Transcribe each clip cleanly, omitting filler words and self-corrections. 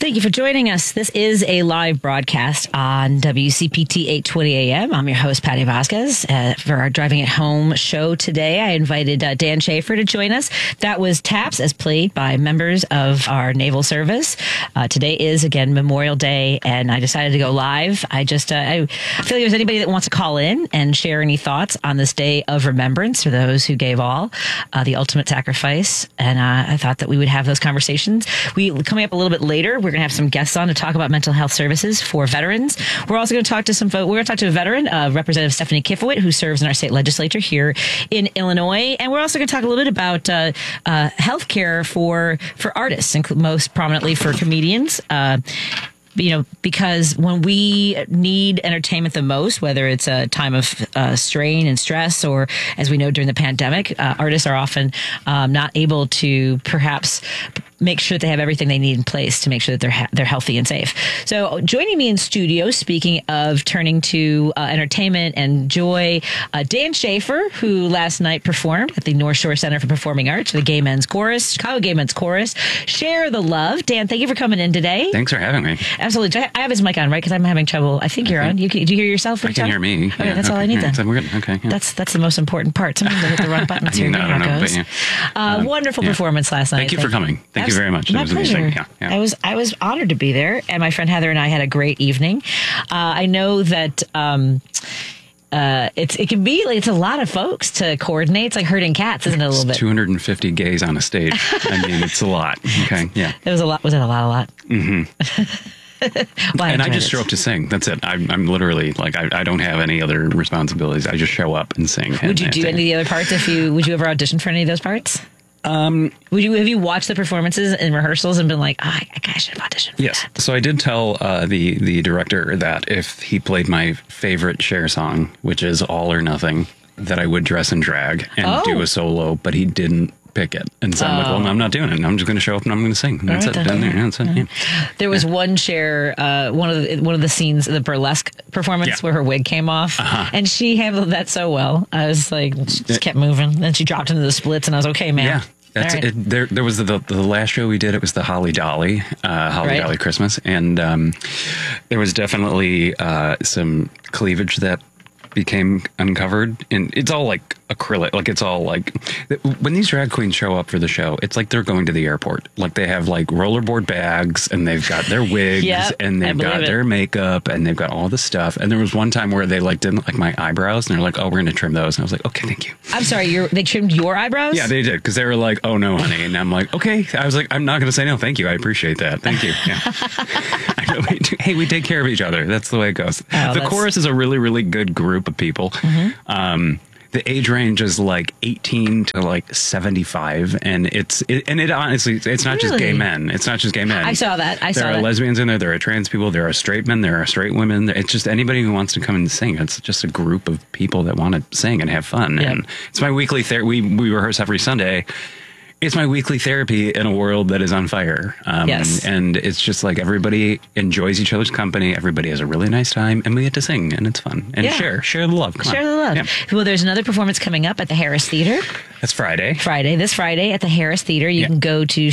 Thank you for joining us. This is a live broadcast on WCPT 820 AM. I'm your host, Patty Vasquez. For our Driving It Home show today, I invited Dan Schaefer to join us. That was Taps, as played by members of our Naval Service. Today is, again, Memorial Day, and I decided to go live. I feel like there's anybody that wants to call in and share any thoughts on this day of remembrance for those who gave all, the ultimate sacrifice. And I thought that we would have those conversations. Coming up a little bit later, we're going to have some guests on to talk about mental health services for veterans. We're also going to talk to some folks. We're going to talk to a veteran, Representative Stephanie Kifowit, who serves in our state legislature here in Illinois. And we're also going to talk a little bit about health care for artists, most prominently for comedians. Because when we need entertainment the most, whether it's a time of strain and stress, or as we know during the pandemic, artists are often not able to perhaps make sure that they have everything they need in place to make sure that they're healthy and safe. So joining me in studio, speaking of turning to entertainment and joy, Dan Schaefer, who last night performed at the North Shore Center for Performing Arts for the Gay Men's Chorus, Chicago Gay Men's Chorus. Share the love. Dan, thank you for coming in today. Thanks for having me. Absolutely. I have his mic on, right? Because I'm having trouble. I think you're on. Do you hear yourself? I can hear me. Okay, that's all I need then. So we're good. Okay. Yeah. That's the most important part. Sometimes I hit the wrong button. I don't know. But yeah. Wonderful performance last night. Thank you for coming. Thank you very much. My pleasure. Yeah. I was honored to be there, and my friend Heather and I had a great evening. I know that it can be like, it's a lot of folks to coordinate. It's like herding cats, isn't it? A little bit. 250 gays on a stage. I mean, it's a lot. Okay. Yeah. It was a lot. Was it a lot? Mm-hmm. And I just show up to sing. That's it. I'm literally like, I don't have any other responsibilities. I just show up and sing. Would you do any of the other parts would you ever audition for any of those parts? Have you watched the performances and rehearsals and been like, I should have auditioned for that? So I did tell the director that if he played my favorite Cher song, which is All or Nothing, that I would dress in drag and do a solo, but he didn't pick it. And so I'm like, well, I'm not doing it. I'm just going to show up and I'm going to sing. And that's it. There was one Cher, one of the scenes, the burlesque performance where her wig came off, and she handled that so well. I was like, just kept moving. Then she dropped into the splits, and I was okay, man. Yeah. That's right. There was the last show we did. It was the Holly Dolly Christmas, and there was definitely some cleavage that became uncovered, and it's all like acrylic, like it's all like when these drag queens show up for the show, it's like they're going to the airport. Like they have like rollerboard bags, and they've got their wigs, and they've got their makeup, and they've got all the stuff. And there was one time where they like didn't like my eyebrows, and they're like, "Oh, we're going to trim those." And I was like, "Okay, thank you." I'm sorry, they trimmed your eyebrows? Yeah, they did, because they were like, "Oh no, honey," and I'm like, "Okay." I was like, "I'm not going to say no, thank you. I appreciate that, thank you." Yeah. I really do. Hey, we take care of each other. That's the way it goes. The chorus is a really, really good group of people. The age range is like 18 to like 75, and it honestly, it's not just gay men. It's not just gay men. I saw that. There are lesbians in there. There are trans people. There are straight men. There are straight women. It's just anybody who wants to come and sing. It's just a group of people that want to sing and have fun. Yep. And it's my weekly therapy. We rehearse every Sunday. It's my weekly therapy in a world that is on fire. And it's just like everybody enjoys each other's company. Everybody has a really nice time, and we get to sing, and it's fun. And share the love. Share the love. Yeah. Well, there's another performance coming up at the Harris Theater. That's Friday. This Friday at the Harris Theater. You can go to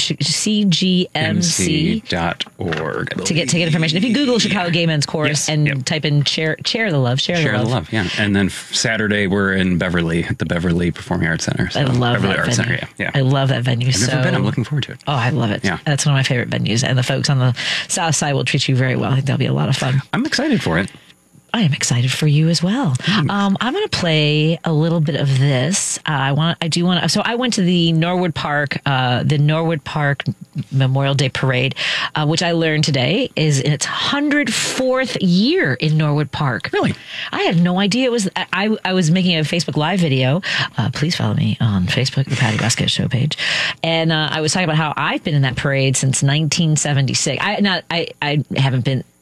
cgmc.org to get ticket information. If you Google Chicago Gay Men's Chorus and type in share the love, share the love. Yeah. And then Saturday we're in Beverly at the Beverly Performing Arts Center. So I love Beverly that Arts venue. Center. Yeah. I love that venue. I've never been. I'm looking forward to it. Oh, I love it. Yeah. That's one of my favorite venues, and the folks on the south side will treat you very well. I think that'll be a lot of fun. I'm excited for it. I am excited for you as well. I'm going to play a little bit of this. So I went to the Norwood Park Memorial Day Parade, which I learned today is in its 104th year in Norwood Park. Really? I had no idea it was. I was making a Facebook Live video. Please follow me on Facebook, the Patty Vasquez Show page. And I was talking about how I've been in that parade since 1976. I haven't been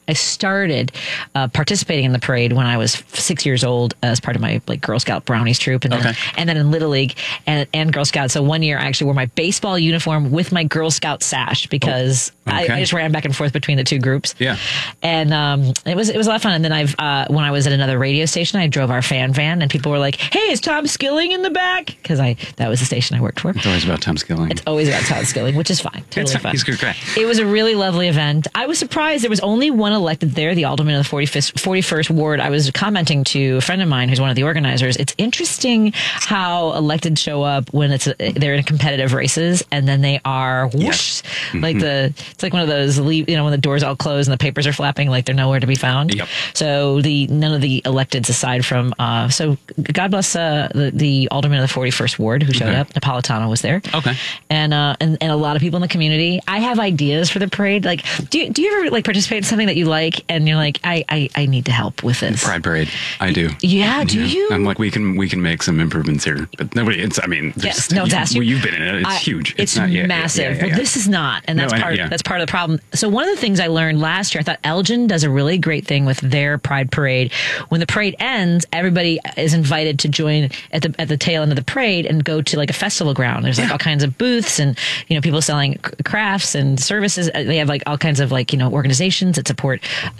I started participating in the parade when I was 6 years old as part of my like Girl Scout Brownies troop, and then in Little League and Girl Scouts. So one year I actually wore my baseball uniform with my Girl Scout sash because I just ran back and forth between the two groups. Yeah, and it was a lot of fun. And then when I was at another radio station, I drove our fan van, and people were like, "Hey, is Tom Skilling in the back?" Because that was the station I worked for. It's always about Tom Skilling. It's always about Tom Skilling, which is fine. Totally fun. He's a good guy. It was a really lovely event. I was surprised there was only one elected there, the alderman of the 41st Ward. I was commenting to a friend of mine who's one of the organizers. It's interesting how electeds show up when they're in competitive races, and then they are whoosh, like it's like one of those, when the doors all close and the papers are flapping, like they're nowhere to be found. Yep. So none of the electeds aside from so God bless the alderman of the 41st Ward who showed up. Napolitano was there. Okay. And a lot of people in the community. I have ideas for the parade. Like, do you ever like participate in something that you like and you're like, I need to help with this? Pride Parade. I do. Yeah. Do you? I'm like, we can make some improvements here, but nobody. It's asked you. Well, you've been in it. It's huge. It's not massive. Well, this is not, and that's that's part of the problem. So one of the things I learned last year, I thought Elgin does a really great thing with their Pride Parade. When the parade ends, everybody is invited to join at the tail end of the parade and go to like a festival ground. There's like all kinds of booths and people selling crafts and services. They have like all kinds of like organizations that support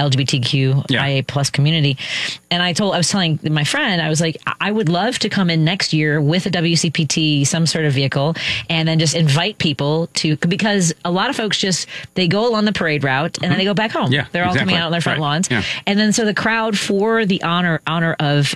LGBTQIA plus community. And I was telling my friend, I was like, I would love to come in next year with a WCPT, some sort of vehicle, and then just invite people because a lot of folks they go along the parade route and then they go back home. Yeah, they're all coming out on their front lawns. Yeah. And then so the crowd for the honor of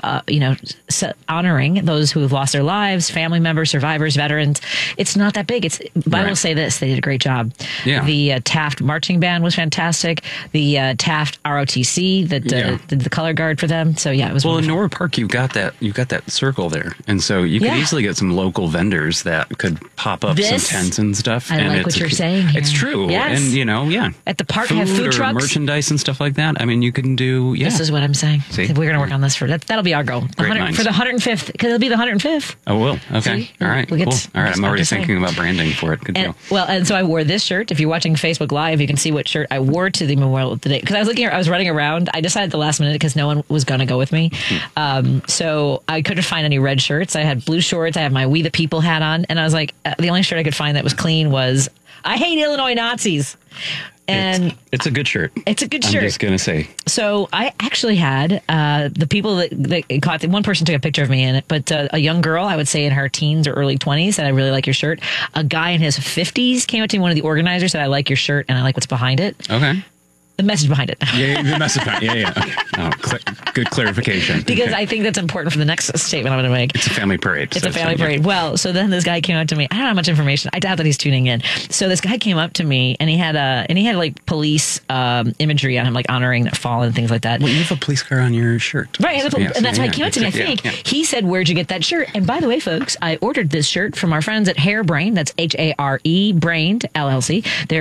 honoring those who have lost their lives, family members, survivors, veterans, it's not that big. But I will say this, they did a great job. Yeah. The Taft marching band was fantastic. The Taft ROTC that did the color guard for them. So yeah, it was wonderful. In Nora Park you've got that circle there, and so you could easily get some local vendors that could pop up some tents and stuff. I like what you're saying here. It's true. Yes. And at the park have food trucks, merchandise and stuff like that. I mean, you can do. Yeah. This is what I'm saying. See? We're going to work on this that'll be our goal for the 105th, because it'll be the 105th. Oh, will. Okay. See? All right. Cool. All right. I'm already thinking about branding for it. Good deal. Well, and so I wore this shirt. If you're watching Facebook Live, you can see what shirt I wore to the memorial today. Because I was running around. I decided at the last minute because no one was going to go with me. So I couldn't find any red shirts. I had blue shorts. I had my We the People hat on. And I was like, the only shirt I could find that was clean was, I hate Illinois Nazis. And it's a good shirt. It's a good shirt. I'm just going to say. So I actually had the people that caught one person took a picture of me in it, but a young girl, I would say in her teens or early 20s, said, I really like your shirt. A guy in his 50s came up to me, one of the organizers, said, I like your shirt and I like what's behind it. Okay. The message behind it. Yeah, the message behind it. Yeah. Okay. Oh, good clarification. Because I think that's important for the next statement I'm going to make. It's a family parade. It's a family parade. Well, so then this guy came up to me. I don't have much information. I doubt that he's tuning in. So this guy came up to me and he had like police imagery on him, like honoring their fallen and things like that. Well, you have a police car on your shirt. Right. And that's why he came up to me, I think. Yeah. He said, where'd you get that shirt? And by the way, folks, I ordered this shirt from our friends at Harebrained. That's HARE Brained LLC.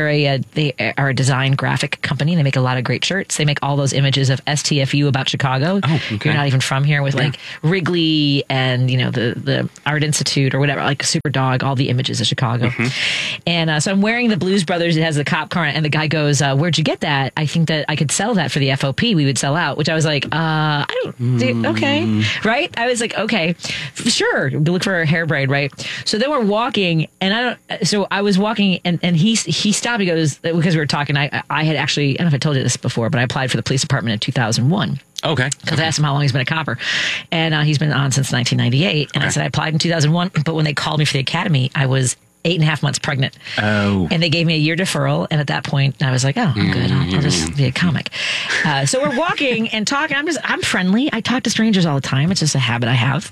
They are a design graphic company. They make a lot of great shirts. They make all those images of STFU about Chicago. Oh, okay. You're not even from here, with like Wrigley and the Art Institute or whatever, like Superdog, all the images of Chicago. Mm-hmm. And so I'm wearing the Blues Brothers. It has the cop car, and the guy goes, "Where'd you get that? I think that I could sell that for the FOP. We would sell out." Which I was like, I don't. Okay, right? I was like, okay, sure. Look for a hair braid, right? So then we're walking, and I was walking, and he stopped. He goes, because we were talking. I had actually, I don't know if I told you this before, but I applied for the police department in 2001. Okay. Because I asked him how long he's been a copper. And he's been on since 1998. And I said, I applied in 2001. But when they called me for the academy, I was 8.5 months pregnant. Oh. And they gave me a year deferral. And at that point, I was like, oh, I'm good. I'll just be a comic. So we're walking and talking. I'm friendly. I talk to strangers all the time. It's just a habit I have.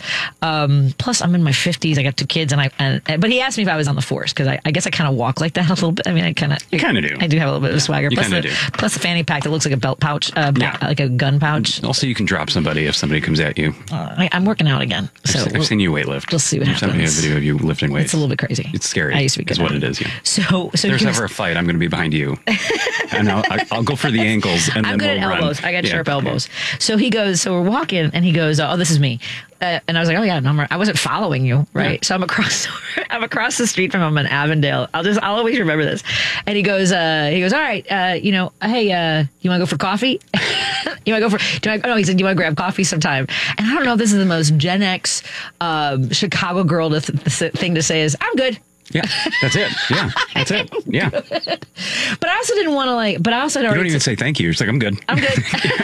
Plus, I'm in my 50s. I got 2 kids. But he asked me if I was on the force, because I guess I kind of walk like that a little bit. I mean, You kind of do. I do have a little bit of swagger. You kind of do. Plus the fanny pack that looks like a belt pouch, like a gun pouch. Also, you can drop somebody if somebody comes at you. I'm working out again. So I've seen you weightlift. We'll see what happens. Sent me a video of you lifting weights. It's a little bit crazy. It's scary. scary. I used to be good is what it is. Yeah. So if there's ever a fight, I'm going to be behind you, and I'll go for the ankles. And I'm then good at elbows. Run. I got sharp elbows. So he goes. So we're walking, and he goes, "Oh, this is me." And I was like, "Oh yeah, no, I wasn't following you, right?" Yeah. So I'm across the street from him in Avondale. I'll always remember this. And he goes, "All right, hey, you want to go for coffee? You want to go for? He said, "Do you want to grab coffee sometime?" And I don't know if this is the most Gen X Chicago girl thing to say is, "I'm good." Yeah, that's it. Yeah, that's it. Yeah. But I also didn't want to But I also don't. You don't even say thank you. You're just like, I'm good. I'm good.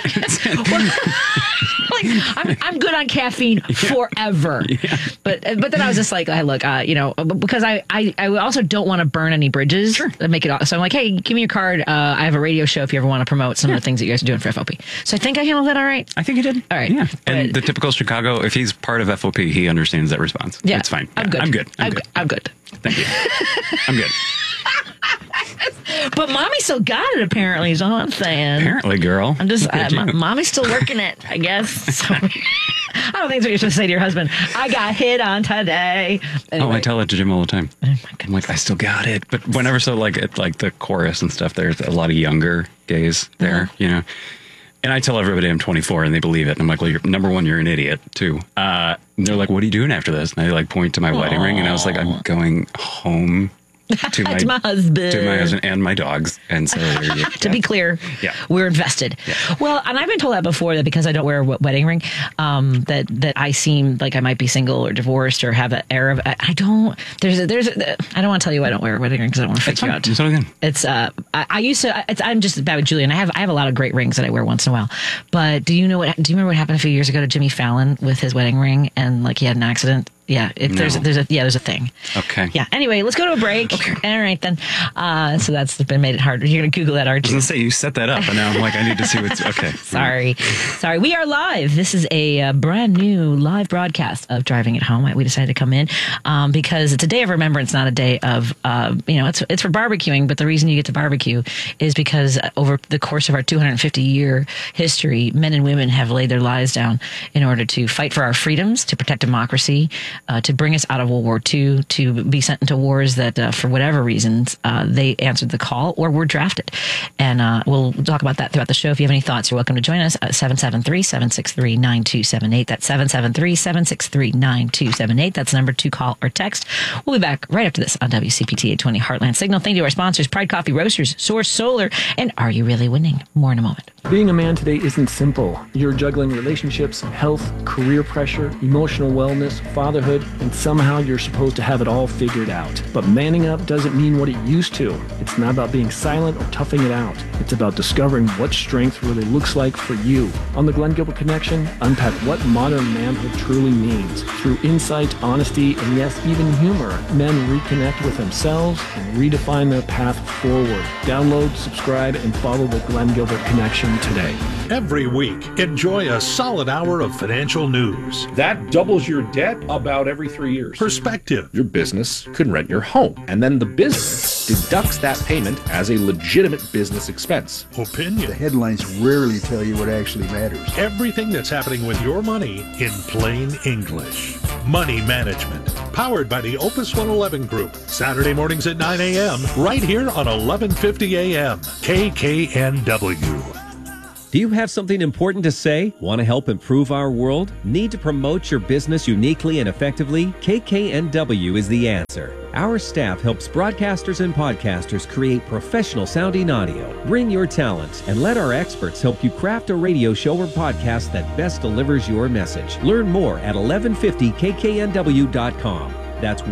I'm good on caffeine forever. Yeah. But then I was just like, hey, look, because I also don't want to burn any bridges. Sure. Make it. So I'm like, hey, give me your card. I have a radio show if you ever want to promote some of the things that you guys are doing for FOP. So I think I handled that all right. I think you did. All right. Yeah. And the typical Chicago, if he's part of FOP, he understands that response. Yeah. It's fine. I'm good. I'm good. I'm good. Thank you. I'm good. But mommy still got it, apparently, is all I'm saying. Apparently, girl. I'm just, mommy's still working it, I guess. So, I don't think it's what you're supposed to say to your husband. I got hit on today. Anyway. Oh, I tell that to Jim all the time. Oh, my I'm like, I still got it. But whenever, at the chorus and stuff, there's a lot of younger gays there, And I tell everybody I'm 24 and they believe it. And I'm like, well, number one, you're an idiot too. And they're like, what are you doing after this? And I point to my wedding ring and I was like, I'm going home to my husband and my dogs. And so to be clear, we're invested. Yeah. Well, and I've been told that before, that because I don't wear a wedding ring, that I seem like I might be single or divorced or have an air of, I don't want to tell you I don't wear a wedding ring because I don't want to freak you out. So again. It's, I used to, I'm just bad with Julian. I have a lot of great rings that I wear once in a while, but do you remember what happened a few years ago to Jimmy Fallon with his wedding ring and he had an accident? Yeah, there's a thing. Okay. Yeah. Anyway, let's go to a break. Okay. All right then. So that's made it hard. You're gonna Google that, aren't you? I was gonna say you set that up, and now I'm like, I need to see what's okay. Sorry. We are live. This is a brand new live broadcast of Driving It Home. We decided to come in because it's a day of remembrance, not a day of it's for barbecuing. But the reason you get to barbecue is because over the course of our 250-year history, men and women have laid their lives down in order to fight for our freedoms, to protect democracy. To bring us out of World War II, to be sent into wars that, for whatever reasons, they answered the call or were drafted. And we'll talk about that throughout the show. If you have any thoughts, you're welcome to join us at 773-763-9278. That's 773-763-9278. That's the number to call or text. We'll be back right after this on WCPT 820 Heartland Signal. Thank you to our sponsors, Pride Coffee Roasters, Source Solar, and Are You Really Winning? More in a moment. Being a man today isn't simple. You're juggling relationships, health, career pressure, emotional wellness, fatherhood, and somehow you're supposed to have it all figured out. But manning up doesn't mean what it used to. It's not about being silent or toughing it out. It's about discovering what strength really looks like for you. On the Glenn Gilbert Connection, unpack what modern manhood truly means. Through insight, honesty, and yes, even humor, men reconnect with themselves and redefine their path forward. Download, subscribe, and follow the Glenn Gilbert Connection today. Every week, enjoy a solid hour of financial news. That doubles your debt about every 3 years. Perspective. Your business could rent your home, and then the business deducts that payment as a legitimate business expense. Opinion. The headlines rarely tell you what actually matters. Everything that's happening with your money in plain English. Money Management. Powered by the Opus 111 Group. Saturday mornings at 9 a.m. right here on 1150 a.m. KKNW. Do you have something important to say? Want to help improve our world? Need to promote your business uniquely and effectively? KKNW is the answer. Our staff helps broadcasters and podcasters create professional sounding audio. Bring your talent and let our experts help you craft a radio show or podcast that best delivers your message. Learn more at 1150kknw.com. That's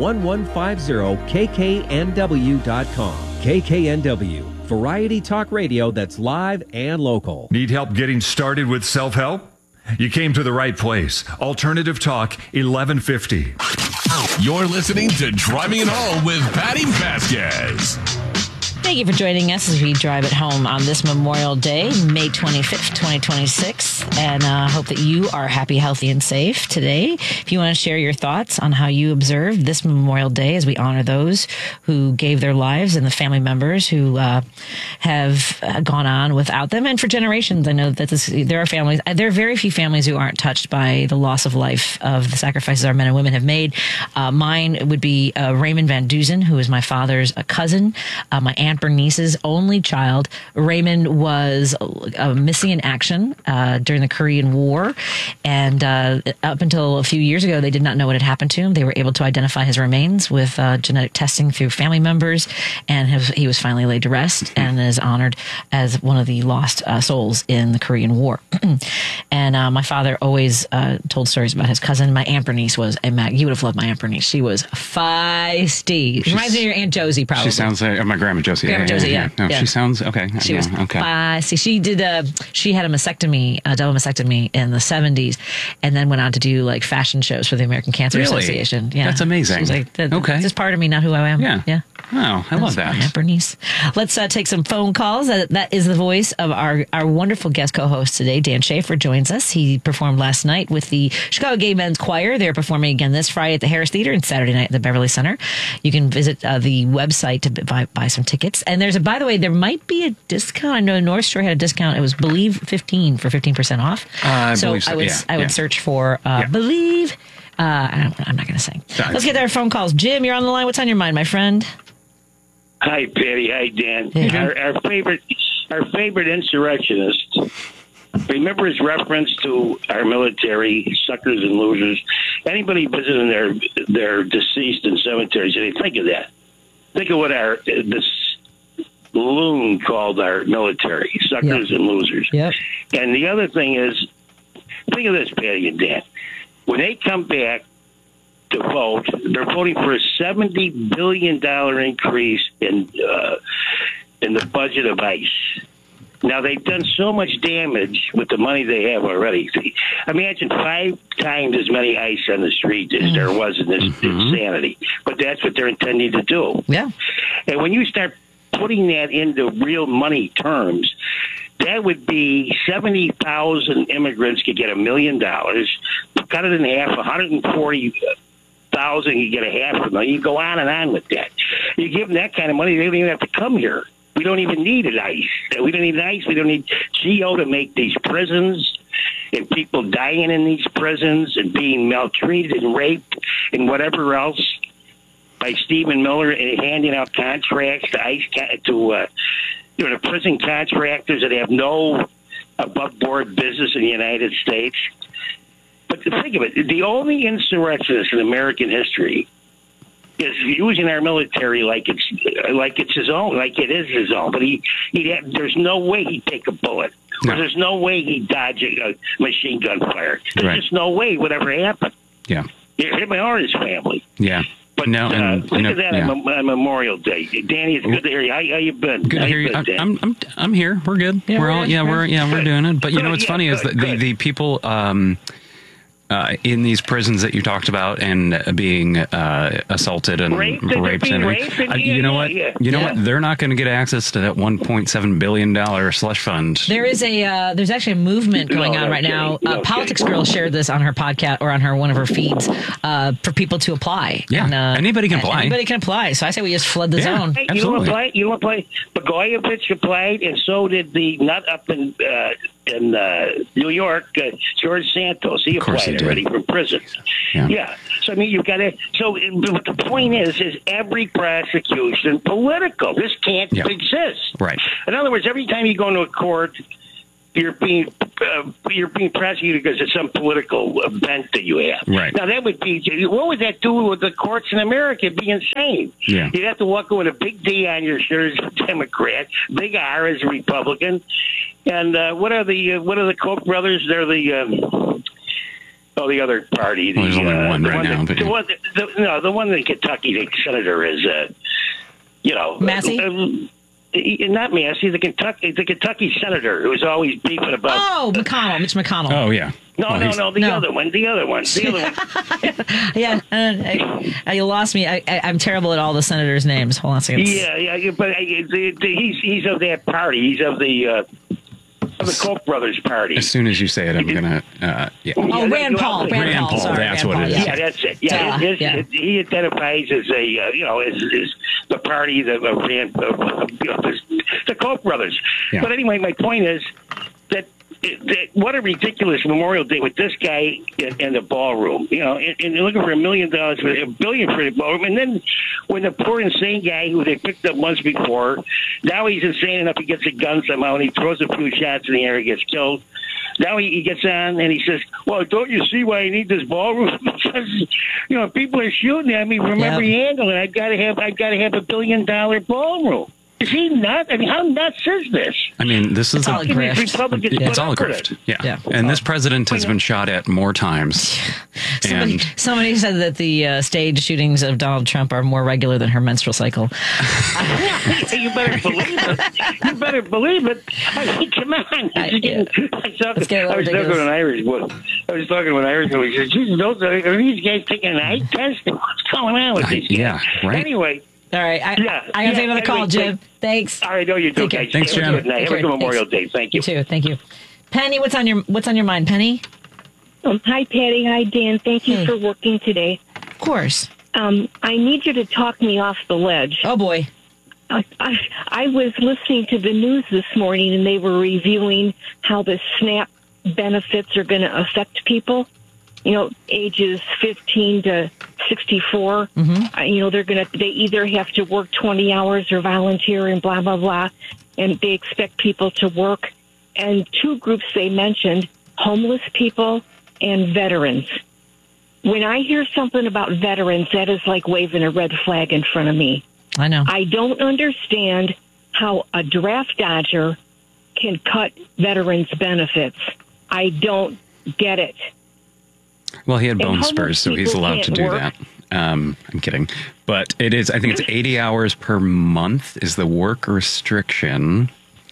1150kknw.com. KKNW. Variety talk radio that's live and local. Need help getting started with self-help? You came to the right place. Alternative Talk 1150. You're listening to Driving It Home with Patty Vasquez. Thank you for joining us as we drive it home on this Memorial Day, May 25th, 2026. us, and hope that you are happy, healthy, and safe today. If you want to share your thoughts on how you observed this Memorial Day as we honor those who gave their lives and the family members who have gone on without them, and for generations, I know that there are families. There are very few families who aren't touched by the loss of life of the sacrifices our men and women have made. Mine would be Raymond Van Dusen, who is my father's cousin, my Aunt Bernice's only child. Raymond was missing in action during the Korean War, and up until a few years ago, they did not know what had happened to him. They were able to identify his remains with genetic testing through family members, and he was finally laid to rest and is honored as one of the lost souls in the Korean War. And my father always told stories about his cousin. My Aunt Bernice was a you would have loved my Aunt Bernice. She was feisty. Reminds me of your Aunt Josie, probably. She sounds like my Grandma Josie. Grandma Josie, yeah. No, she sounds okay. She was feisty. She did. She had a mastectomy, a double mastectomy in the 70s, and then went on to do like fashion shows for the American Cancer Association. Yeah, that's amazing. She was like, okay, this part of me, not who I am. Yeah. Oh, I love that. Aunt Bernice. Let's take some phone calls. That is the voice of our wonderful guest co-host today. Dan Schaefer joins us. He performed last night with the Chicago Gay Men's Choir. They're performing again this Friday at the Harris Theater and Saturday night at the Beverly Center. You can visit the website to buy some tickets. And by the way, there might be a discount. I know North Shore had a discount. It was Believe 15% off. I believe so. I would search for Believe. I'm not going to sing. Let's get our phone calls. Jim, you're on the line. What's on your mind, my friend? Hi, Patty. Hi, Dan. Hey. Our favorite insurrectionist. Remember his reference to our military, suckers and losers. Anybody visiting their deceased in cemeteries, they think of that. Think of what this loon called our military, suckers and losers. Yep. And the other thing is, think of this, Patty and Dan. When they come back to vote, they're voting for a $70 billion increase in the budget of ICE. Now, they've done so much damage with the money they have already. Imagine 5 times as many ICE on the street as there was in this insanity. But that's what they're intending to do. Yeah. And when you start putting that into real money terms, that would be 70,000 immigrants could get $1 million. Cut it in half, 140,000, you get a $500,000. You go on and on with that. You give them that kind of money, they don't even have to come here. We don't even need an ICE. We don't need an ICE. We don't need GO to make these prisons and people dying in these prisons and being maltreated and raped and whatever else by Stephen Miller and handing out contracts to ICE to the prison contractors that have no above-board business in the United States. But think of it, the only insurrectionist in American history is using our military like it's his own, like it is his own. But there's no way he'd take a bullet. No. Or there's no way he'd dodge a machine gun fire. There's just no way it would ever happen. Yeah. Him or his family. Yeah. But no, think of that on Memorial Day. Danny, it's good to hear you. How you been? Good to hear you. I'm here. We're good. Yeah, we're doing it. But you know what's funny is that the people in these prisons that you talked about and being assaulted and raped you know what? They're not going to get access to that $1.7 billion slush fund. There's actually a movement going on right now. Politics Girl shared this on her podcast or on one of her feeds for people to apply. Yeah, and, anybody can apply. Anybody can apply. So I say we just flood the zone. Hey, you want to play? Blagojevich applied, and so did the nut up in New York, George Santos. He applied already from prison. Yeah. So, I mean, you've got to... So, the point is every prosecution political. This can't exist. Right. In other words, every time you go into a court, you're being prosecuted because of some political event that you have. Right. Now, that would be... What would that do with the courts in America? It'd be insane. Yeah. You'd have to walk in with a big D on your shirt as a Democrat, big R as a Republican. And what are the Koch brothers? They're the other party. There's only one right now. The one in Kentucky, the senator is, Massey? Not Massey, the Kentucky senator who was always beefing about. Oh, McConnell, Mitch McConnell. Oh, yeah. No, the other one. Yeah, you lost me. I'm terrible at all the senators' names. Hold on a second. Yeah, but he's of that party. He's of the of the Koch brothers party. As soon as you say it, I'm gonna. Yeah. Oh, Rand Paul. Rand Paul. Sorry, That's Rand what Paul, it is. Yeah, that's it. Yeah, he identifies as a as the party that the Koch brothers. Yeah. But anyway, my point is that what a ridiculous Memorial Day with this guy in the ballroom. And they're looking for $1 million, $1 billion for the ballroom, and then when the poor insane guy who they picked up months before, now he's insane enough he gets a gun somehow and he throws a few shots in the air and gets killed. Now he gets on and he says, "Well, don't you see why I need this ballroom? Because people are shooting at me from every angle, and I've got to have $1 billion ballroom." Is he nuts? I mean, how nuts is this? I mean, this is all a grift. It's all a grift. Yeah. And this president has been shot at more times. Somebody said that the stage shootings of Donald Trump are more regular than her menstrual cycle. You better believe it. You better believe it. I mean, come on. I was talking to an Irishman. He said, "Jesus, are these guys taking an eye test? What's going on with these guys?" Yeah, right. Anyway. All right. I got to take another call, Jim. Thanks. All right. No, you do. Thanks, Jim. Have a good Memorial Day. Thank you. You too. Thank you. Penny, what's on your mind, Penny? Hi, Patty. Hi, Dan. Thank you for working today. Of course. I need you to talk me off the ledge. Oh, boy. I was listening to the news this morning, and they were reviewing how the SNAP benefits are going to affect people. Ages 15 to 64. Mm-hmm. They either have to work 20 hours or volunteer and blah, blah, blah. And they expect people to work. And two groups they mentioned, homeless people and veterans. When I hear something about veterans, that is like waving a red flag in front of me. I know. I don't understand how a draft dodger can cut veterans' benefits. I don't get it. Well, he had bone spurs, so he's allowed to do that. I'm kidding. But I think it's 80 hours per month is the work restriction.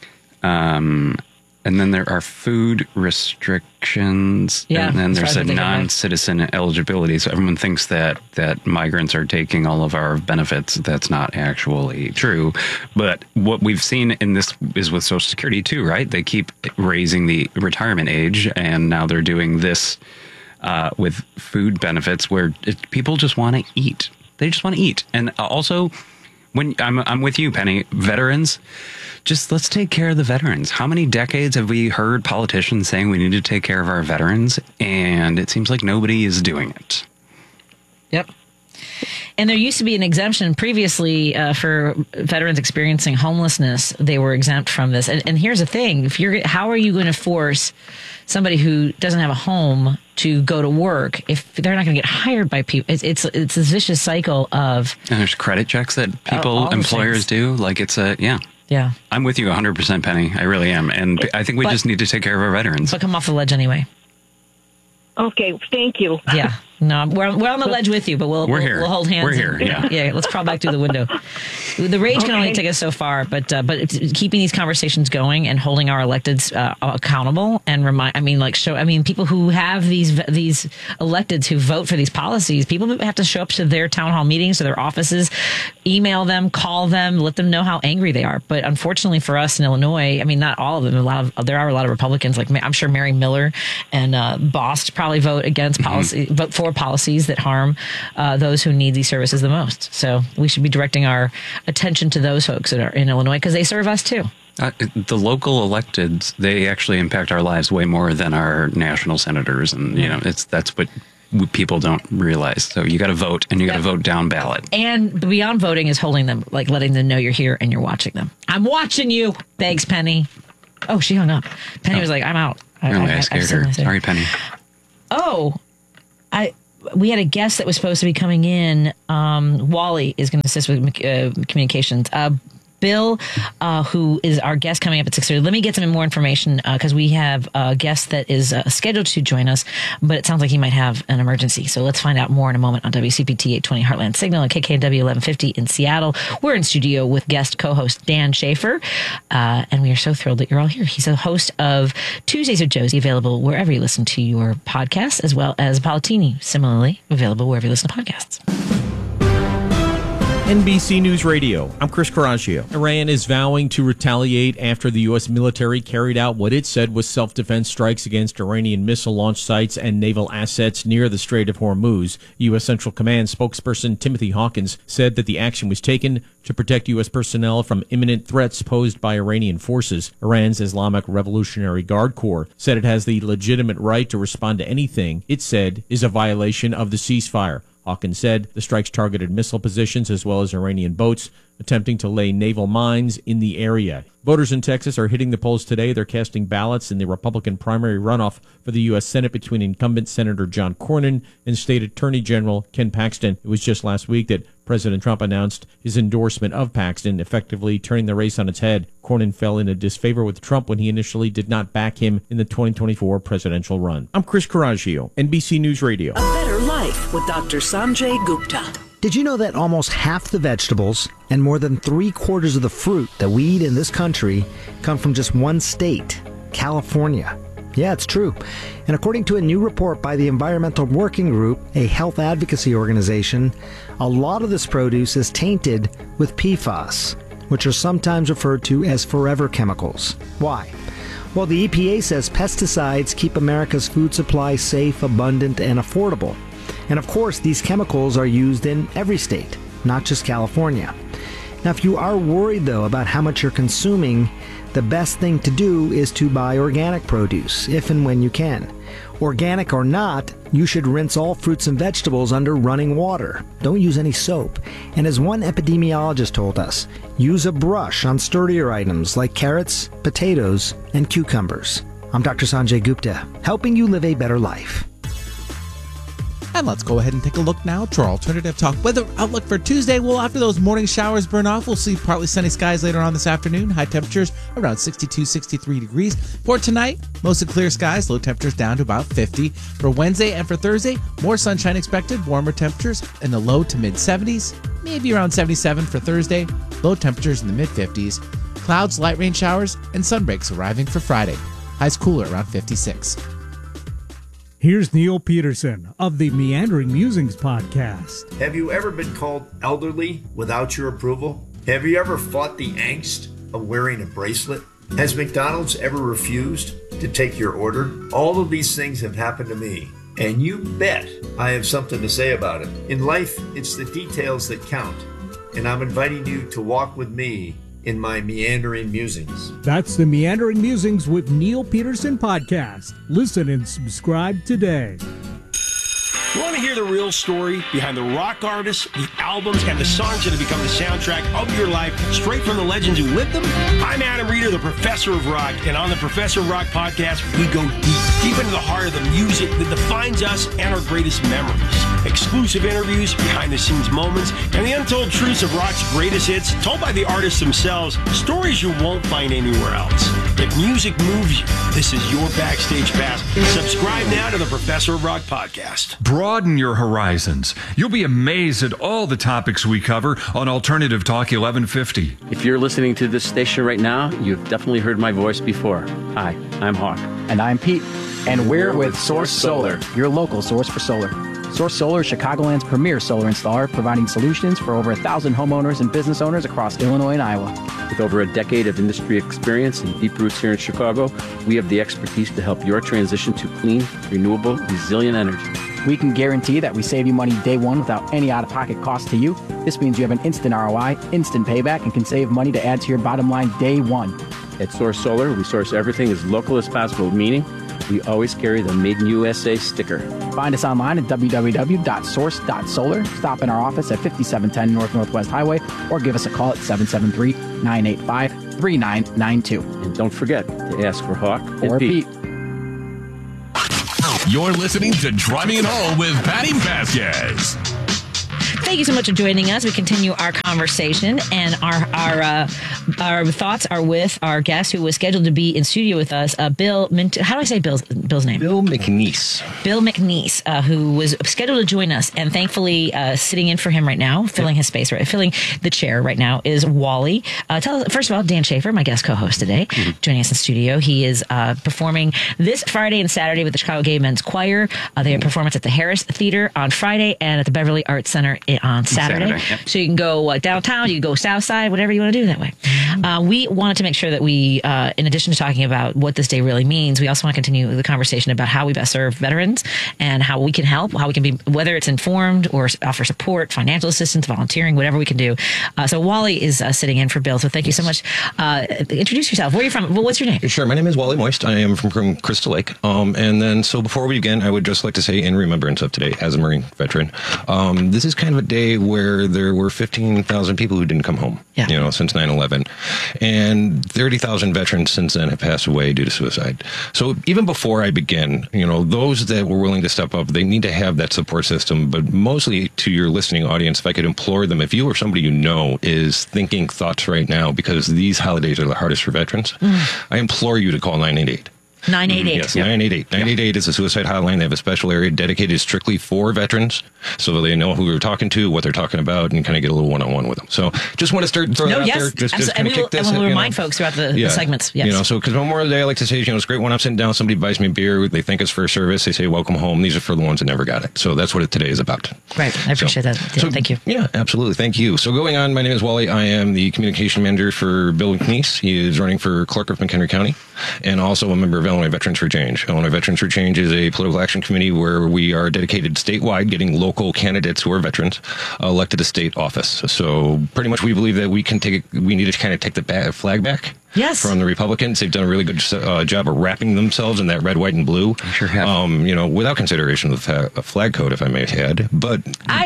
And then there are food restrictions. Yeah, and then there's a non-citizen eligibility. So everyone thinks that migrants are taking all of our benefits. That's not actually true. But what we've seen in this is with Social Security too, right? They keep raising the retirement age, and now they're doing this with food benefits where people just want to eat. They just want to eat. And also, when I'm with you, Penny, veterans, just let's take care of the veterans. How many decades have we heard politicians saying we need to take care of our veterans? And it seems like nobody is doing it. Yep. And there used to be an exemption previously for veterans experiencing homelessness. They were exempt from this. And here's the thing. How are you going to force somebody who doesn't have a home to go to work if they're not going to get hired by people? It's this vicious cycle of... And there's credit checks that employers do. Like Yeah. I'm with you 100%, Penny. I really am. And I think we just need to take care of our veterans. But come off the ledge anyway. Okay, thank you. Yeah. No, we're on the ledge with you, but we'll hold hands. We're here. Yeah. Let's crawl back through the window. The rage can only take us so far, but keeping these conversations going and holding our electeds accountable and people who have these electeds who vote for these policies, people have to show up to their town hall meetings, to their offices, email them, call them, let them know how angry they are. But unfortunately for us in Illinois, I mean, not all of them. There are a lot of Republicans, like I'm sure Mary Miller and Bost probably vote against vote for policies that harm those who need these services the most. So we should be directing our attention to those folks that are in Illinois because they serve us too. The local electeds, they actually impact our lives way more than our national senators. And, that's what people don't realize. So you got to vote, and you got to vote down ballot. And beyond voting is holding them, like letting them know you're here and you're watching them. I'm watching you. Thanks, Penny. Oh, she hung up. Penny was like, I'm out. I scared her. Sorry, Penny. Oh, we had a guest that was supposed to be coming in. Wally is going to assist with communications. Bill, who is our guest coming up at 6:30. Let me get some more information because we have a guest that is scheduled to join us, but it sounds like he might have an emergency. So let's find out more in a moment on WCPT 820 Heartland Signal and KKNW 1150 in Seattle. We're in studio with guest co-host Dan Schaefer, and we are so thrilled that you're all here. He's a host of Tuesdays with Josie, available wherever you listen to your podcasts, as well as Palatini, similarly available wherever you listen to podcasts. NBC News Radio, I'm Chris Coraggio. Iran is vowing to retaliate after the U.S. military carried out what it said was self-defense strikes against Iranian missile launch sites and naval assets near the Strait of Hormuz. U.S. Central Command spokesperson Timothy Hawkins said that the action was taken to protect U.S. personnel from imminent threats posed by Iranian forces. Iran's Islamic Revolutionary Guard Corps said it has the legitimate right to respond to anything it said is a violation of the ceasefire. Hawkins said the strikes targeted missile positions as well as Iranian boats attempting to lay naval mines in the area. Voters in Texas are hitting the polls today. They're casting ballots in the Republican primary runoff for the U.S. Senate between incumbent Senator John Cornyn and State Attorney General Ken Paxton. It was just last week that President Trump announced his endorsement of Paxton, effectively turning the race on its head. Cornyn fell into disfavor with Trump when he initially did not back him in the 2024 presidential run. I'm Chris Coraggio, NBC News Radio. A Better Life with Dr. Sanjay Gupta. Did you know that almost half the vegetables and more than 3/4 of the fruit that we eat in this country come from just one state, California? Yeah, it's true. And according to a new report by the Environmental Working Group, a health advocacy organization, a lot of this produce is tainted with PFAS, which are sometimes referred to as forever chemicals. Why? Well, the EPA says pesticides keep America's food supply safe, abundant, and affordable. And of course, these chemicals are used in every state, not just California. Now, if you are worried, though, about how much you're consuming, the best thing to do is to buy organic produce, if and when you can. Organic or not, you should rinse all fruits and vegetables under running water. Don't use any soap. And as one epidemiologist told us, use a brush on sturdier items like carrots, potatoes, and cucumbers. I'm Dr. Sanjay Gupta, helping you live a better life. And let's go ahead and take a look now to our Alternative Talk weather outlook for Tuesday. Well, after those morning showers burn off, we'll see partly sunny skies later on this afternoon. High temperatures around 62, 63 degrees. For tonight, mostly clear skies, low temperatures down to about 50. For Wednesday and for Thursday, more sunshine expected, warmer temperatures in the low to mid 70s, maybe around 77 for Thursday, low temperatures in the mid 50s. Clouds, light rain showers, and sunbreaks arriving for Friday. Highs cooler around 56. Here's Neil Peterson of the Meandering Musings podcast. Have you ever been called elderly without your approval? Have you ever fought the angst of wearing a bracelet? Has McDonald's ever refused to take your order? All of these things have happened to me, and you bet I have something to say about it. In life, it's the details that count, and I'm inviting you to walk with me in my Meandering Musings. That's the Meandering Musings with Neil Peterson podcast. Listen and subscribe today. You want to hear the real story behind the rock artists, the albums, and the songs that have become the soundtrack of your life, straight from the legends who lived them? I'm Adam Reeder, the Professor of Rock, and on the Professor of Rock podcast, we go deep into the heart of the music that defines us and our greatest memories. Exclusive interviews, behind-the-scenes moments, and the untold truths of rock's greatest hits, told by the artists themselves, stories you won't find anywhere else. If music moves you, this is your backstage pass. Subscribe now to the Professor of Rock podcast. Broaden your horizons. You'll be amazed at all the topics we cover on Alternative Talk 1150. If you're listening to this station right now, you've definitely heard my voice before. Hi, I'm Hawk. And I'm Pete. And we're with Source Solar, your local source for solar. Source Solar is Chicagoland's premier solar installer, providing solutions for over 1,000 homeowners and business owners across Illinois and Iowa. With over a decade of industry experience and deep roots here in Chicago, we have the expertise to help your transition to clean, renewable, resilient energy. We can guarantee that we save you money day one without any out-of-pocket cost to you. This means you have an instant ROI, instant payback, and can save money to add to your bottom line day one. At Source Solar, we source everything as local as possible, meaning we always carry the Made in USA sticker. Find us online at www.source.solar. Stop in our office at 5710 Northwest Highway or give us a call at 773-985-3992. And don't forget to ask for Hawk or Pete. You're listening to Driving It Home with Patty Vasquez. Thank you so much for joining us. We continue our conversation, and our thoughts are with our guest who was scheduled to be in studio with us, Bill. How do I say Bill's name? Bill McNeese. Bill McNeese, who was scheduled to join us, and thankfully sitting in for him right now, filling his space, filling the chair right now, is Wally. Tell us, first of all, Dan Schaefer, my guest co-host today, joining us in studio. He is performing this Friday and Saturday with the Chicago Gay Men's Choir. They have a performance at the Harris Theater on Friday and at the Beverly Arts Center in Day on Saturday. Yep. So you can go downtown, you can go south side, whatever you want to do that way. We wanted to make sure that we, in addition to talking about what this day really means, we also want to continue the conversation about how we best serve veterans and how we can help, how we can be, whether it's informed or offer support, financial assistance, volunteering, whatever we can do. So Wally is sitting in for Bill. So thank you so much. Introduce yourself. Where are you from? Well, what's your name? Sure. My name is Wally Moist. I am from Crystal Lake. And then, so before we begin, I would just like to say, in remembrance of today, as a Marine veteran, this is kind of a day where there were 15,000 people who didn't come home, since 9/11. And 30,000 veterans since then have passed away due to suicide. So even before I begin, those that were willing to step up, they need to have that support system. But mostly to your listening audience, if I could implore them, if you or somebody you know is thinking thoughts right now, because these holidays are the hardest for veterans, I implore you to call 988. 988. Yes, 988. 988 is a suicide hotline. They have a special area dedicated strictly for veterans, so they know who they're talking to, what they're talking about, and kind of get a little one-on-one with them. So just want to start throwing it out there. Just kind of kick this. And we'll remind folks throughout the segments. Yes. So because Memorial Day, I like to say, it's great when I'm sitting down, somebody buys me a beer, they think it's for a service, they say, welcome home. These are for the ones that never got it. So that's what today is about. Right. I appreciate that. Yeah, thank you. Yeah, absolutely. Thank you. So going on, my name is Wally. I am the communication manager for Bill McNeese. He is running for clerk of McHenry County and also a member of Illinois Veterans for Change. Illinois Veterans for Change is a political action committee where we are dedicated statewide, getting local candidates who are veterans elected to state office. So pretty much we believe that we need to kind of take the flag back. Yes. From the Republicans. They've done a really good job of wrapping themselves in that red, white, and blue. I sure have. Without consideration of the flag code, if I may add. But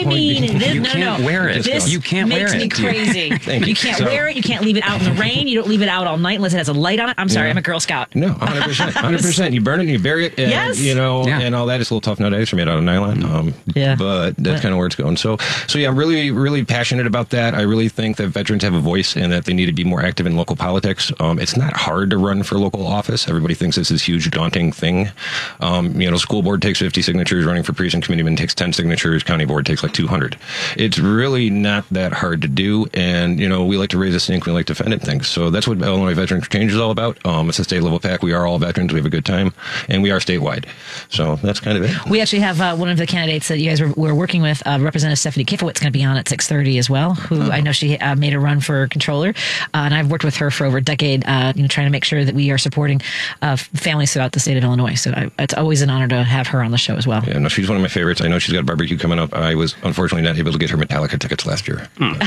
you can't wear it. You can't wear it. This makes me crazy. You can't wear it. You can't leave it out in the rain. You don't leave it out all night unless it has a light on it. I'm sorry, I'm a Girl Scout. No, 100%. 100%. You burn it and you bury it. And, and all that. It's a little tough nowadays. They're made out of nylon. But that's kind of where it's going. So I'm really, really passionate about that. I really think that veterans have a voice and that they need to be more active in local politics. It's not hard to run for local office. Everybody thinks it's this huge, daunting thing. School board takes 50 signatures, running for precinct committeeman takes 10 signatures, county board takes like 200. It's really not that hard to do. And, we like to raise a stink, we like to defend it things. So that's what Illinois Veterans for Change is all about. It's a state level PAC. We are all veterans. We have a good time. And we are statewide. So that's kind of it. We actually have one of the candidates that you guys were working with, Representative Stephanie Kifowitz, going to be on at 6:30 as well, who I know she made a run for controller. And I've worked with her for over a decade, trying to make sure that we are supporting families throughout the state of Illinois. So it's always an honor to have her on the show as well. Yeah, no, she's one of my favorites. I know she's got a barbecue coming up. I was unfortunately not able to get her Metallica tickets last year.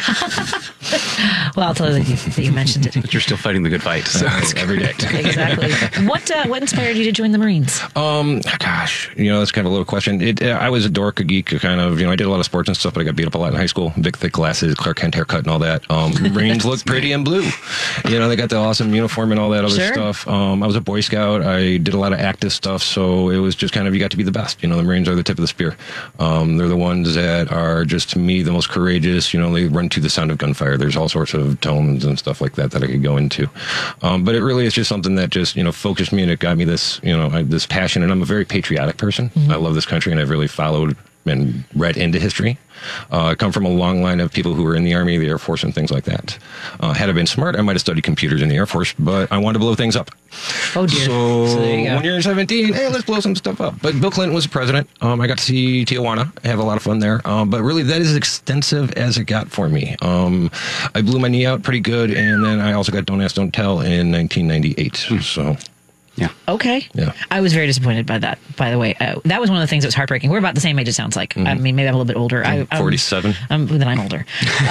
Well, I'll tell her that you mentioned it. But you're still fighting the good fight. So every day. Exactly. What inspired you to join the Marines? That's kind of a little question. I was a dork, a geek, kind of, I did a lot of sports and stuff, but I got beat up a lot in high school. Big, thick glasses, Clark Kent haircut and all that. Marines look pretty in blue. They got the awesome uniform and all that other stuff. I was a Boy Scout. I did a lot of active stuff, so it was just kind of, you got to be the best. The Marines are the tip of the spear. They're the ones that are just, to me, the most courageous. They run to the sound of gunfire. There's all sorts of tones and stuff like that I could go into. But it really is just something that just, focused me, and it got me this, this passion. And I'm a very patriotic person. Mm-hmm. I love this country, and I've really followed and read into history. I come from a long line of people who were in the Army, the Air Force, and things like that. Had I been smart, I might have studied computers in the Air Force, but I wanted to blow things up. Oh, dear. So there you go. when you're 17, hey, let's blow some stuff up. But Bill Clinton was the president. I got to see Tijuana. I have a lot of fun there. But really, that is as extensive as it got for me. I blew my knee out pretty good, and then I also got Don't Ask, Don't Tell in 1998. So... Yeah. Okay. Yeah. I was very disappointed by that, by the way. That was one of the things that was heartbreaking. We're about the same age, it sounds like. Mm-hmm. I mean, maybe I'm a little bit older. I'm 47. Then I'm older.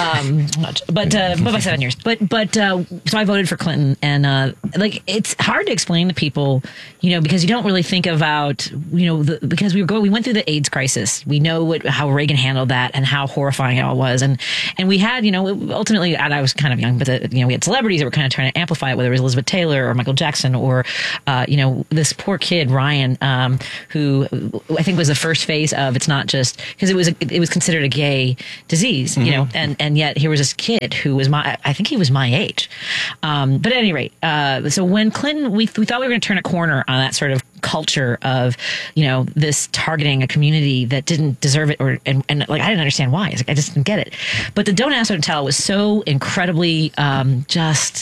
But by 7 years. But so I voted for Clinton. And, it's hard to explain to people, because you don't really think about, because we went through the AIDS crisis. We know how Reagan handled that and how horrifying it all was. And we had, ultimately, and I was kind of young, but, we had celebrities that were kind of trying to amplify it, whether it was Elizabeth Taylor or Michael Jackson or, this poor kid, Ryan, who I think was the first face of, it's not just, because it was considered a gay disease, Mm-hmm. and yet here was this kid who was I think he was my age. But at any rate, so when Clinton, we thought we were going to turn a corner on that sort of culture of, this targeting a community that didn't deserve it, and I didn't understand why. I just didn't get it. But the Don't Ask, Don't Tell was so incredibly,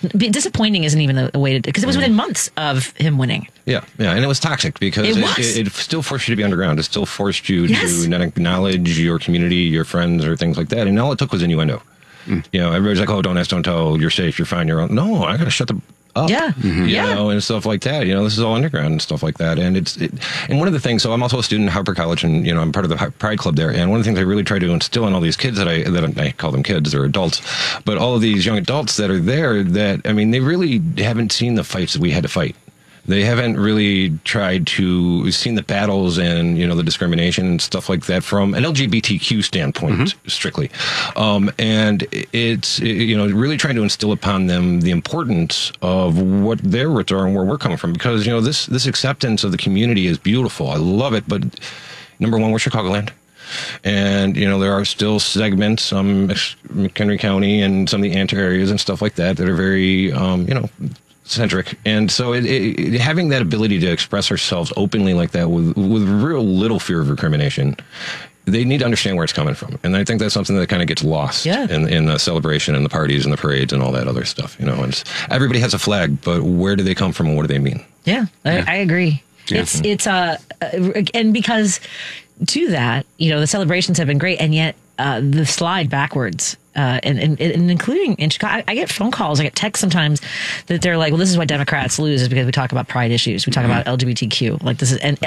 disappointing isn't even the way to, because it was within months of him winning. Yeah, and it was toxic because it still forced you to be underground. It still forced you to not acknowledge your community, your friends, or things like that. And all it took was innuendo. Everybody's like, "Oh, don't ask, don't tell. You're safe. You're fine. You're on." No, I got to shut the up. And stuff like that. This is all underground and stuff like that. And and one of the things. So I'm also a student at Harper College, and I'm part of the Pride Club there. And one of the things I really try to instill in all these kids that I call them kids, they're adults, but all of these young adults that are there, that they really haven't seen the fights that we had to fight. They haven't really tried to seen the battles and the discrimination and stuff like that from an LGBTQ standpoint strictly, and it's really trying to instill upon them the importance of what their roots are and where we're coming from, because this acceptance of the community is beautiful. I love it, but number one, we're Chicagoland. And, there are still segments, McHenry County and some of the Ant areas and stuff like that are very, centric. And so having that ability to express ourselves openly like that with real little fear of recrimination, they need to understand where it's coming from. And I think that's something that kind of gets lost in the celebration and the parties and the parades and all that other stuff. And everybody has a flag, but where do they come from and what do they mean? Yeah, I agree. Yeah. It's and because to that, the celebrations have been great, and yet the slide backwards, and including in Chicago, I get phone calls, I get texts sometimes that they're like, well, this is why Democrats lose, is because we talk about pride issues. We talk about LGBTQ. Like this is, and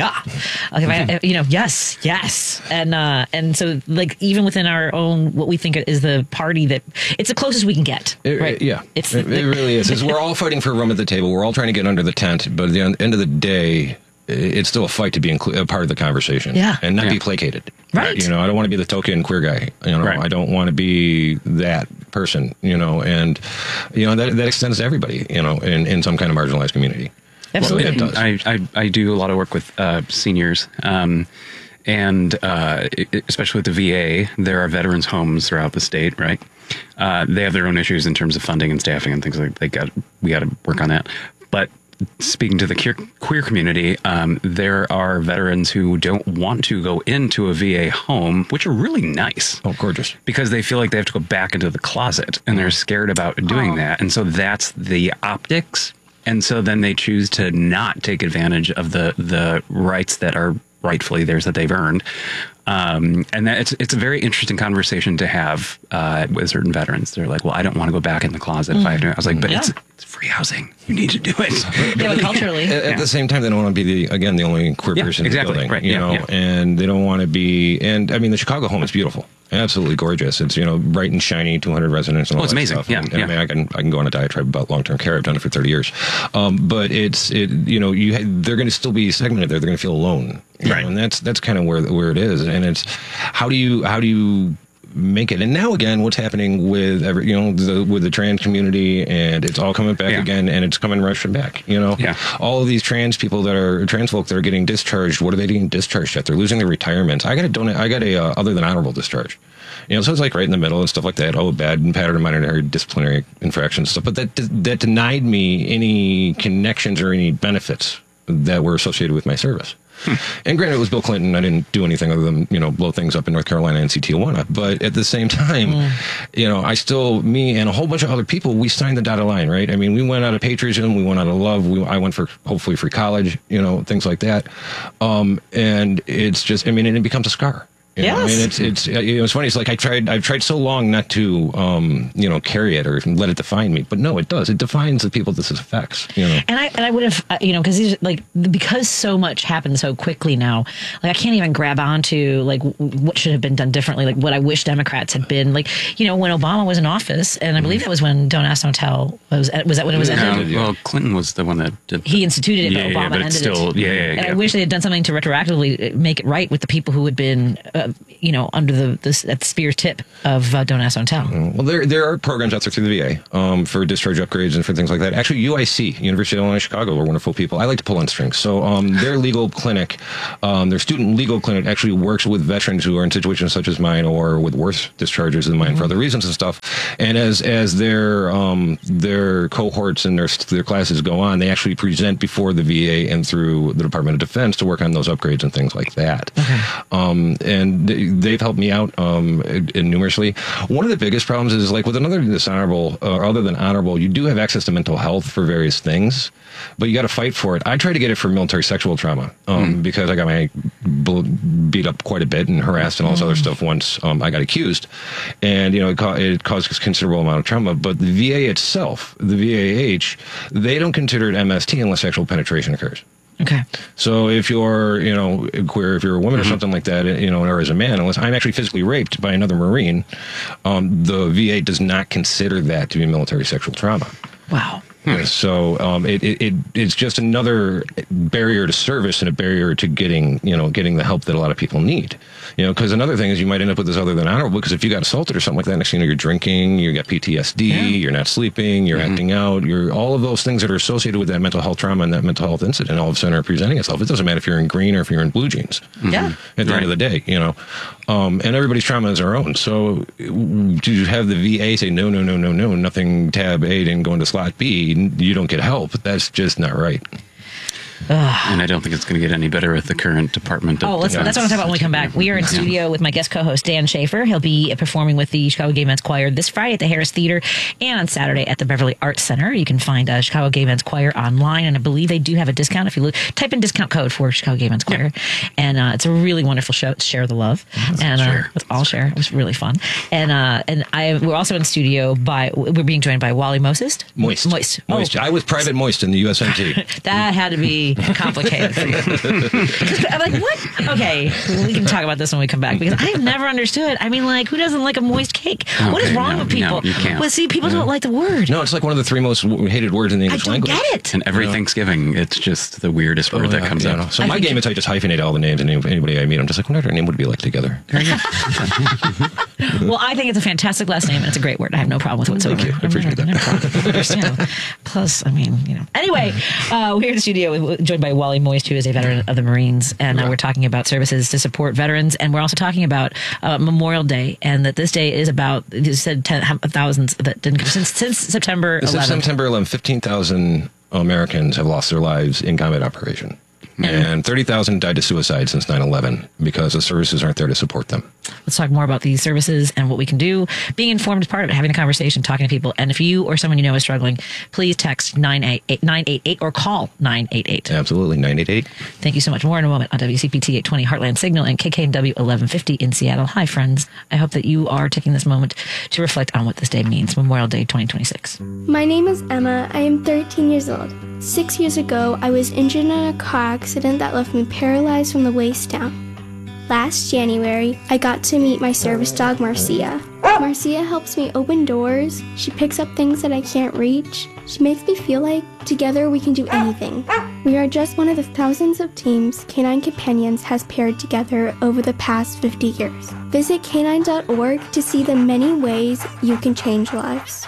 yes. And so like, even within our own, what we think is the party, that it's the closest we can get. Right? It really is. We're all fighting for a room at the table. We're all trying to get under the tent, but at the end of the day, it's still a fight to be a part of the conversation, and not be placated. Right. I don't want to be the token queer guy. I don't want to be that person. And that extends to everybody. In some kind of marginalized community. Absolutely. Well, it does. I do a lot of work with seniors, and especially with the VA. There are veterans homes throughout the state. Right. They have their own issues in terms of funding and staffing and things like that. We got to work on that. But speaking to the queer community, there are veterans who don't want to go into a VA home, which are really nice. Oh, gorgeous. Because they feel like they have to go back into the closet, and they're scared about doing that. And so that's the optics. And so then they choose to not take advantage of the rights that are rightfully theirs that they've earned. And that it's a very interesting conversation to have with certain veterans. They're like, well, I don't want to go back in the closet if I have to. I was like, but it's free housing. You need to do it. Yeah, but culturally. At the same time, they don't want to be the only queer person in the building. Right. And they don't want to be, and the Chicago home is beautiful. Absolutely gorgeous. It's, bright and shiny, 200 residents and all it's that amazing. stuff. And I can go on a diatribe about long-term care. I've done it for 30 years. But they're going to still be segmented there. They're going to feel alone. Right. And that's kind of where it is. And it's how do you make it? And now again, what's happening with with the trans community, and it's all coming back again, and it's coming rushing back. All of these trans people trans folk that are getting discharged. What are they getting discharged at? They're losing their retirements. I got a other than honorable discharge. So it's like right in the middle and stuff like that. Oh, bad and pattern of minor disciplinary infractions stuff. But that denied me any connections or any benefits that were associated with my service. And granted, it was Bill Clinton. I didn't do anything other than, blow things up in North Carolina and Tijuana. But at the same time, I still, me and a whole bunch of other people, we signed the dotted line, right? I mean, we went out of patriotism. We went out of love. I went for hopefully free college, things like that. And it's just, and it becomes a scar. Yes. It's funny. It's like I've tried so long not to, carry it or let it define me. But no, it does. It defines the people this affects. And I would have, because so much happened so quickly now. Like I can't even grab onto what should have been done differently. Like what I wish Democrats had been. Like when Obama was in office, and I believe that was when Don't Ask, Don't Tell was that when it was ended? Well, Clinton was the one that did. He instituted it, but Obama but ended still, it. And I wish they had done something to retroactively make it right with the people who had been. Under at the spear tip of Don't Ask, Don't Tell. Well, there are programs out there through the VA for discharge upgrades and for things like that. Actually, UIC, University of Illinois Chicago, are wonderful people. I like to pull on strings. So their legal clinic, their student legal clinic actually works with veterans who are in situations such as mine or with worse discharges than mine for other reasons and stuff. And as their cohorts and their classes go on, they actually present before the VA and through the Department of Defense to work on those upgrades and things like that. Okay. And and they've helped me out numerously. One of the biggest problems is like with another dishonorable, or other than honorable, you do have access to mental health for various things, but you got to fight for it. I tried to get it for military sexual trauma because I got my beat up quite a bit and harassed and all this other stuff once I got accused, and it caused a considerable amount of trauma. But the VA itself, the VAH, they don't consider it MST unless sexual penetration occurs. Okay. So if you're, queer, if you're a woman or something like that, or as a man, unless I'm actually physically raped by another Marine, the VA does not consider that to be military sexual trauma. Wow. So it's just another barrier to service and a barrier to getting the help that a lot of people need. Because another thing is you might end up with this other than honorable, because if you got assaulted or something like that, next thing you know, you're drinking, you got PTSD, you're not sleeping, you're acting out, you're all of those things that are associated with that mental health trauma and that mental health incident all of a sudden are presenting itself. It doesn't matter if you're in green or if you're in blue jeans. Yeah. At the end of the day, and everybody's trauma is their own. So to have the VA say, no, nothing, tab A didn't go into slot B, you don't get help. That's just not right. And I don't think it's going to get any better with the current Department of Defense. That's what I'm talking about when we come back. We are in studio with my guest co-host, Dan Schaefer. He'll be performing with the Chicago Gay Men's Choir this Friday at the Harris Theater and on Saturday at the Beverly Arts Center. You can find Chicago Gay Men's Choir online, and I believe they do have a discount if you type in discount code for Chicago Gay Men's Choir. And it's a really wonderful show. Share the love. Let's all share. It was really fun. And we're also in studio we're being joined by Wally Moist. Moist. I was Private Moist in the USMT. That had to be complicated for you. I'm like, what? Okay, we can talk about this when we come back, because I have never understood. I mean, who doesn't like a moist cake? What is wrong with people? No, you can't. Well, see, people don't like the word. No, it's like one of the 3 most hated words in the English language. I don't get it. And every Thanksgiving, it's just the weirdest word that comes out. So my game is I just hyphenate all the names, and anybody I meet, I'm just like, whatever name would be like together. Well, I think it's a fantastic last name, and it's a great word. I have no problem with it whatsoever. Thank you. I appreciate that. Plus, Anyway, we're in the studio joined by Wally Moist, who is a veteran of the Marines, and we're talking about services to support veterans, and we're also talking about Memorial Day, and that this day is about, you said thousands that didn't come since September 11th. Since September 11th, 15,000 Americans have lost their lives in combat operation. And 30,000 died to suicide since 9/11 because the services aren't there to support them. Let's talk more about these services and what we can do. Being informed is part of it, having a conversation, talking to people. And if you or someone you know is struggling, please text 988 or call 988. Absolutely, 988. Thank you so much. More in a moment on WCPT 820 Heartland Signal and KKNW 1150 in Seattle. Hi, friends. I hope that you are taking this moment to reflect on what this day means, Memorial Day 2026. My name is Emma. I am 13 years old. 6 years ago, I was injured in a car accident that left me paralyzed from the waist down. Last January, I got to meet my service dog, Marcia. Marcia helps me open doors. She picks up things that I can't reach. She makes me feel like together we can do anything. We are just one of the thousands of teams Canine Companions has paired together over the past 50 years. Visit canine.org to see the many ways you can change lives.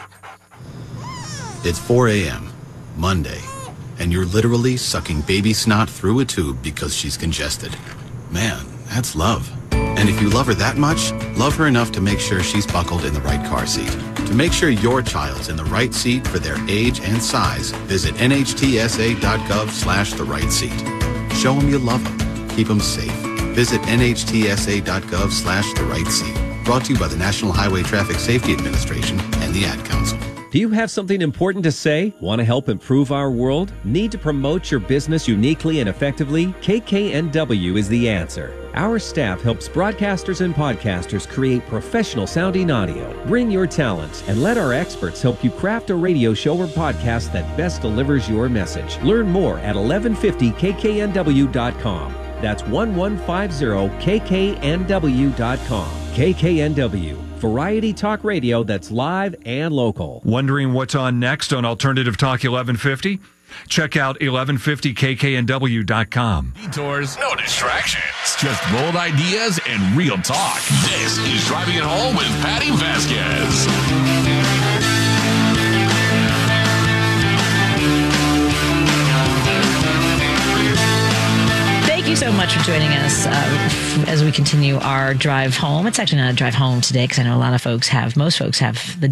It's 4 a.m., Monday, and you're literally sucking baby snot through a tube because she's congested. Man, that's love. And if you love her that much, love her enough to make sure she's buckled in the right car seat. To make sure your child's in the right seat for their age and size, visit nhtsa.gov/the right seat. Show them you love them. Keep them safe. Visit nhtsa.gov/the right seat. Brought to you by the National Highway Traffic Safety Administration and the Ad Council. Do you have something important to say? Want to help improve our world? Need to promote your business uniquely and effectively? KKNW is the answer. Our staff helps broadcasters and podcasters create professional sounding audio. Bring your talents and let our experts help you craft a radio show or podcast that best delivers your message. Learn more at 1150kknw.com. That's 1150kknw.com. KKNW. Variety talk radio that's live and local. Wondering what's on next on Alternative Talk 1150? Check out 1150kknw.com. Detours, no distractions, just bold ideas and real talk. This is Driving It Home with Patty Vasquez. Thank you so much for joining us as we continue our drive home. It's actually not a drive home today because I know most folks have the